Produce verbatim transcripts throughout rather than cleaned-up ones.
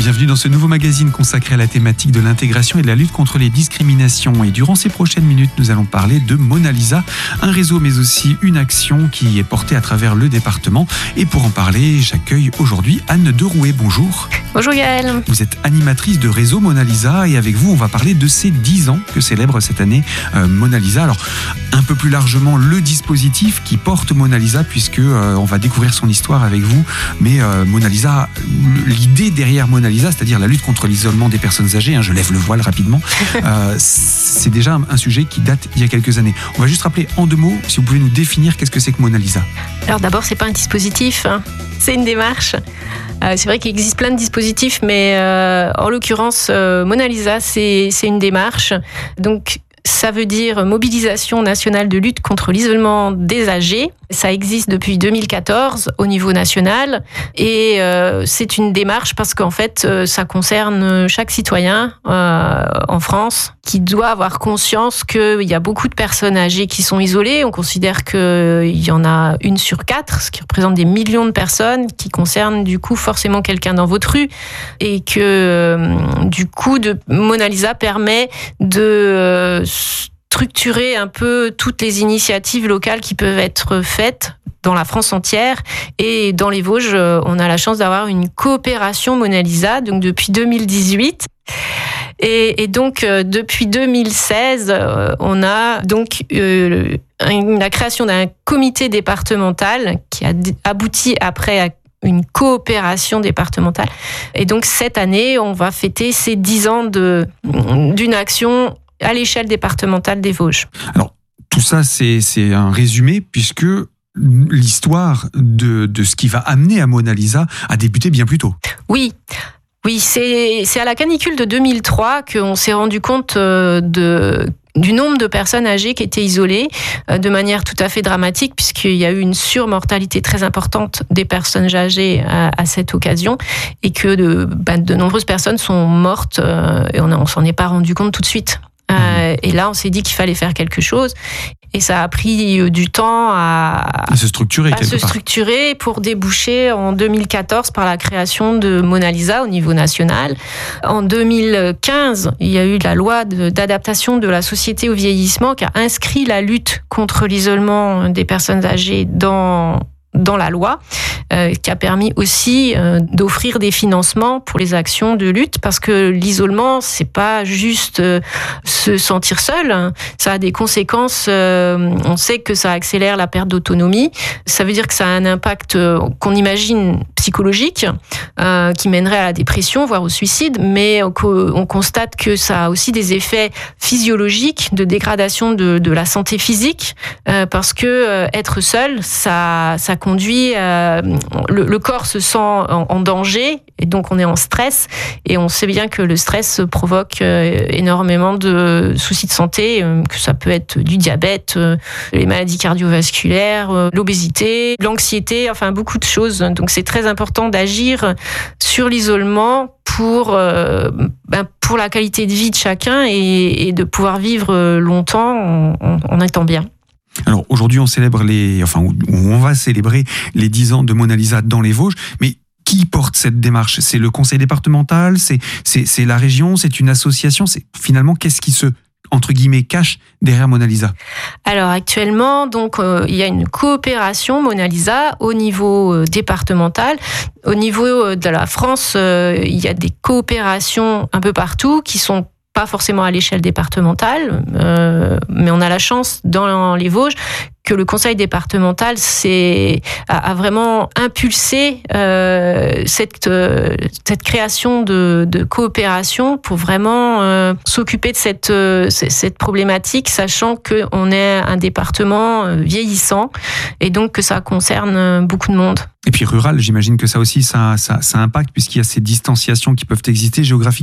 Bienvenue dans ce nouveau magazine consacré à la thématique de l'intégration et de la lutte contre les discriminations. Et durant ces prochaines minutes, nous allons parler de Mona Lisa, un réseau mais aussi une action qui est portée à travers le département. Et pour en parler, j'accueille aujourd'hui Anne Derouet. Bonjour. Bonjour Gaëlle. Vous êtes animatrice de réseau Mona Lisa et avec vous, on va parler de ces dix ans que célèbre cette année euh, Mona Lisa. Alors, un peu plus largement, le dispositif qui porte Mona Lisa, puisque euh, on va découvrir son histoire avec vous. Mais euh, Mona Lisa, l'idée derrière Mona Lisa, c'est-à-dire la lutte contre l'isolement des personnes âgées, hein, je lève le voile rapidement, euh, c'est déjà un, un sujet qui date d'il y a quelques années. On va juste rappeler en deux mots, si vous pouvez nous définir qu'est-ce que c'est que Mona Lisa. Alors d'abord, c'est pas un dispositif, hein. C'est une démarche. Euh, c'est vrai qu'il existe plein de dispositifs, mais euh, en l'occurrence, euh, Mona Lisa, c'est, c'est une démarche. Donc, ça veut dire mobilisation nationale de lutte contre l'isolement des âgés. Ça existe depuis deux mille quatorze au niveau national et euh, c'est une démarche parce qu'en fait, euh, ça concerne chaque citoyen euh, en France qui doit avoir conscience qu'il y a beaucoup de personnes âgées qui sont isolées. On considère qu'il y en a une sur quatre, ce qui représente des millions de personnes qui concernent du coup forcément quelqu'un dans votre rue et que euh, du coup, de, Mona Lisa permet de euh, structurer un peu toutes les initiatives locales qui peuvent être faites dans la France entière. Et dans les Vosges, on a la chance d'avoir une coopération Mona Lisa, donc depuis deux mille dix-huit. Et, et donc, euh, depuis deux mille seize, euh, on a donc euh, la création d'un comité départemental qui a abouti après à une coopération départementale. Et donc, cette année, on va fêter ces dix ans de, d'une action à l'échelle départementale des Vosges. Alors, tout ça, c'est, c'est un résumé, puisque l'histoire de, de ce qui va amener à Mona Lisa a débuté bien plus tôt. Oui. Oui, c'est, c'est à la canicule de deux mille trois qu'on s'est rendu compte de... du nombre de personnes âgées qui étaient isolées de manière tout à fait dramatique, puisqu'il y a eu une surmortalité très importante des personnes âgées à, à cette occasion, et que de, bah, de nombreuses personnes sont mortes, euh, et on ne s'en est pas rendu compte tout de suite. Euh, et là, on s'est dit qu'il fallait faire quelque chose. Et ça a pris du temps à, à se structurer, à se structurer pour déboucher en deux mille quatorze par la création de Mona Lisa au niveau national. En deux mille quinze, il y a eu la loi de, d'adaptation de la société au vieillissement qui a inscrit la lutte contre l'isolement des personnes âgées dans dans la loi, euh, qui a permis aussi euh, d'offrir des financements pour les actions de lutte, parce que l'isolement, c'est pas juste euh, se sentir seul, hein. Ça a des conséquences. Euh, on sait que ça accélère la perte d'autonomie. Ça veut dire que ça a un impact euh, qu'on imagine psychologique, euh, qui mènerait à la dépression, voire au suicide, mais on, on constate que ça a aussi des effets physiologiques de dégradation de, de la santé physique, euh, parce que euh, être seul, ça, ça conduit, euh, le, le corps se sent en, en danger et donc on est en stress, et on sait bien que le stress provoque euh, énormément de soucis de santé, euh, que ça peut être du diabète, euh, les maladies cardiovasculaires, euh, l'obésité, l'anxiété, enfin beaucoup de choses. Donc c'est très important d'agir sur l'isolement pour euh, ben, pour la qualité de vie de chacun et, et de pouvoir vivre longtemps en, en, en étant bien. Alors aujourd'hui, on célèbre les, enfin, on va célébrer les dix ans de Mona Lisa dans les Vosges, mais qui porte cette démarche ? C'est le conseil départemental, c'est, c'est, c'est la région, c'est une association, c'est finalement qu'est-ce qui se, entre guillemets, cache derrière Mona Lisa ? Alors actuellement, donc euh, il y a une coopération Mona Lisa au niveau euh, départemental. Au niveau euh, de la France, euh, il y a des coopérations un peu partout qui sont pas forcément à l'échelle départementale, euh, mais on a la chance dans les Vosges que le conseil départemental c'est, a, a vraiment impulsé euh, cette, euh, cette création de, de coopération pour vraiment euh, s'occuper de cette, euh, cette problématique, sachant qu'on est un département vieillissant et donc que ça concerne beaucoup de monde. Et puis rural, j'imagine que ça aussi, ça, ça, ça impacte puisqu'il y a ces distanciations qui peuvent exister géographiquement ?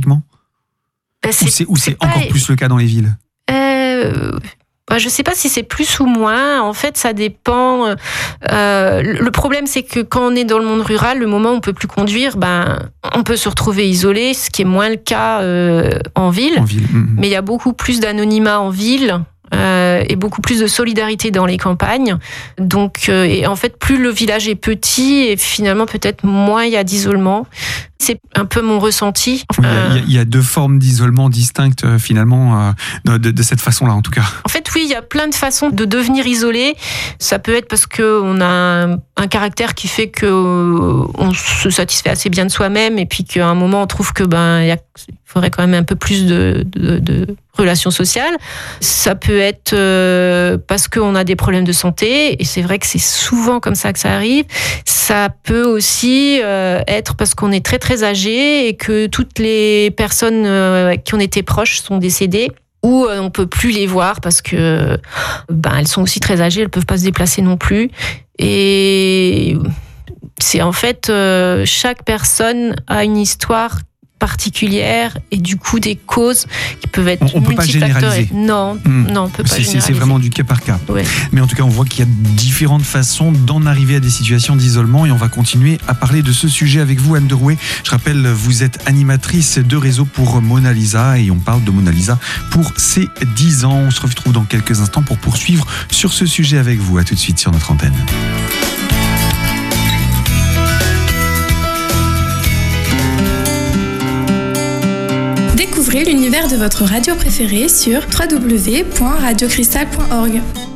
Ben c'est, ou c'est, ou c'est, c'est encore pas... plus le cas dans les villes ? euh... Je ne sais pas si c'est plus ou moins. En fait, ça dépend. Euh, le problème, c'est que quand on est dans le monde rural, le moment où on peut plus conduire, ben, on peut se retrouver isolé, ce qui est moins le cas euh, en ville. En ville. Mmh. Mais il y a beaucoup plus d'anonymat en ville. Euh, et beaucoup plus de solidarité dans les campagnes. Donc, euh, et en fait, plus le village est petit, et finalement peut-être moins il y a d'isolement. c'est un peu mon ressenti. Oui, il, y a, il y a deux formes d'isolement distinctes euh, finalement euh, de, de cette façon-là en tout cas. En fait, oui, il y a plein de façons de devenir isolé. Ça peut être parce qu'on a un, un caractère qui fait qu'on se satisfait assez bien de soi-même et puis qu'à un moment on trouve que ben il y a, il faudrait quand même un peu plus de, de, de relations sociales. Ça peut être euh, parce qu'on a des problèmes de santé et c'est vrai que c'est souvent comme ça que ça arrive. Ça peut aussi euh, être parce qu'on est très très âgé et que toutes les personnes euh, qui en étaient proches sont décédées. Ou euh, on peut plus les voir parce que ben elles sont aussi très âgées, elles peuvent pas se déplacer non plus. Et c'est en fait euh, chaque personne a une histoire particulière et du coup des causes qui peuvent être on, on peut pas généraliser. Non, mmh. non, on peut pas c'est, généraliser. C'est vraiment du cas par cas. Ouais. Mais en tout cas, on voit qu'il y a différentes façons d'en arriver à des situations d'isolement et on va continuer à parler de ce sujet avec vous, Anne Derouet. Je rappelle, vous êtes animatrice de réseau pour Mona Lisa et on parle de Mona Lisa pour ses dix ans. On se retrouve dans quelques instants pour poursuivre sur ce sujet avec vous. À tout de suite sur notre antenne. Découvrez l'univers de votre radio préférée sur w w w point radio cristal point org.